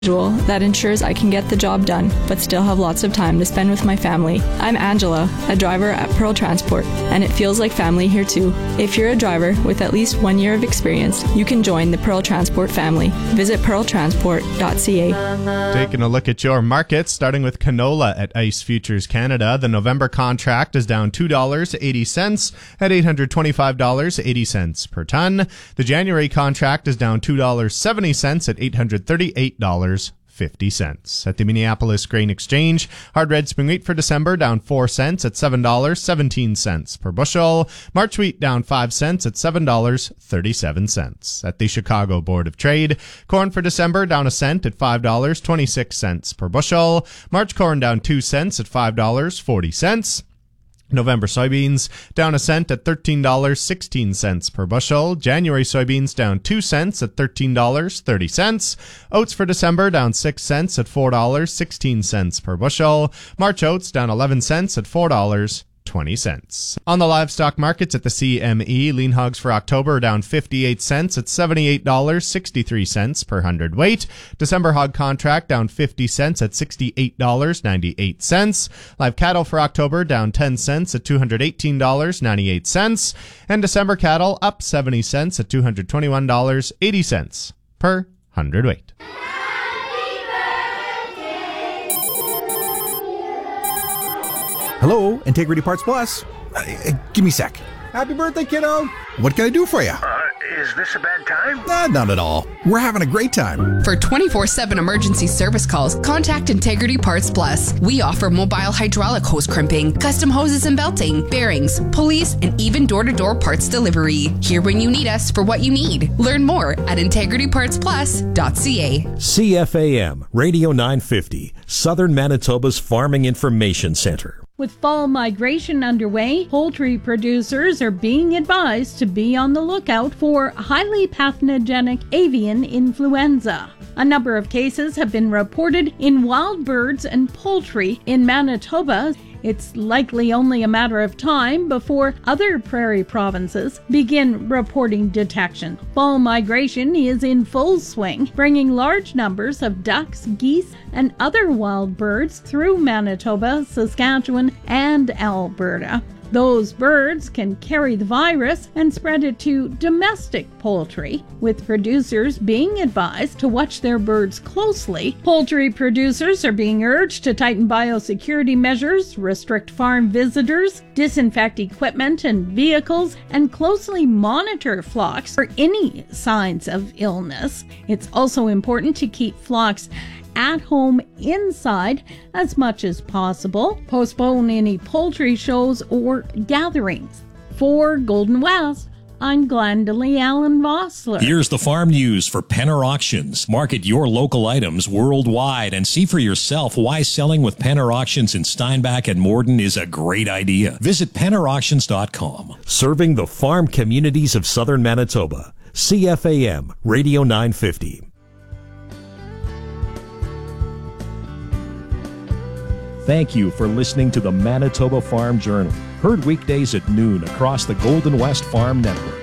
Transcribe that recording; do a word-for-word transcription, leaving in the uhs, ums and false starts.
that ensures I can get the job done, but still have lots of time to spend with my family. I'm Angela, a driver at Pearl Transport, and it feels like family here too. If you're a driver with at least one year of experience, you can join the Pearl Transport family. Visit pearl transport dot c a. Taking a look at your markets, starting with canola at ICE Futures Canada. The November contract is down two dollars and eighty cents at eight hundred twenty-five dollars and eighty cents per ton. The January contract is down two dollars and seventy cents at eight hundred thirty-eight dollars and fifty cents. At the Minneapolis Grain Exchange, hard red spring wheat for December down four cents at seven dollars and seventeen cents per bushel. March wheat down five cents at seven dollars and thirty-seven cents. At the Chicago Board of Trade, corn for December down a cent at five dollars and twenty-six cents per bushel. March corn down two cents at five dollars and forty cents. November soybeans down a cent at thirteen dollars and sixteen cents per bushel. January soybeans down two cents at thirteen dollars and thirty cents. Oats for December down six cents at four dollars and sixteen cents per bushel. March oats down eleven cents at four dollars and twenty cents. On the livestock markets at the C M E, lean hogs for October are down fifty-eight cents at seventy-eight dollars and sixty-three cents per hundredweight. December hog contract down fifty cents at sixty-eight dollars and ninety-eight cents. Live cattle for October down ten cents at two hundred eighteen dollars and ninety-eight cents. And December cattle up seventy cents at two hundred twenty-one dollars and eighty cents per hundredweight. Hello, Integrity Parts Plus. Uh, uh, give me a sec. Happy birthday, kiddo. What can I do for you? Uh, is this a bad time? Uh, not at all. We're having a great time. For twenty-four seven emergency service calls, contact Integrity Parts Plus. We offer mobile hydraulic hose crimping, custom hoses and belting, bearings, pulleys, and even door-to-door parts delivery. Here when you need us for what you need. Learn more at integrity parts plus dot c a. C F A M, Radio nine fifty, Southern Manitoba's Farming Information Center. With fall migration underway, poultry producers are being advised to be on the lookout for highly pathogenic avian influenza. A number of cases have been reported in wild birds and poultry in Manitoba. It's likely only a matter of time before other prairie provinces begin reporting detection. Fall migration is in full swing, bringing large numbers of ducks, geese, and other wild birds through Manitoba, Saskatchewan, and Alberta. Those birds can carry the virus and spread it to domestic poultry, with producers being advised to watch their birds closely. Poultry producers are being urged to tighten biosecurity measures, restrict farm visitors, disinfect equipment and vehicles, and closely monitor flocks for any signs of illness. It's also important to keep flocks at home inside as much as possible. Postpone any poultry shows or gatherings. For Golden West, I'm Glendalee Allen Vossler. Here's the farm news for Penner Auctions. Market your local items worldwide and see for yourself why selling with Penner Auctions in Steinbach and Morden is a great idea. Visit penner auctions dot com. Serving the farm communities of Southern Manitoba. C F A M, Radio nine fifty. Thank you for listening to the Manitoba Farm Journal, heard weekdays at noon across the Golden West Farm Network.